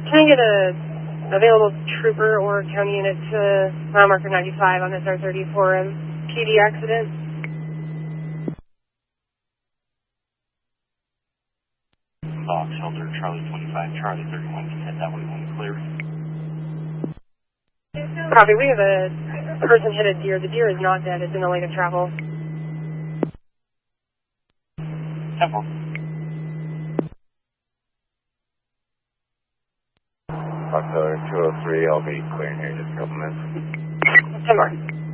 Can I get a available trooper or county unit to mile marker 95 on SR30 for a PD accident? Box Shelter, Charlie 25, Charlie 31, can head that way when clear. Copy, we have a person hit a deer. The deer is not dead, it's in the lane of travel. Temple. Box Shelter 203, I'll be clearing here in just a couple minutes. 10 more.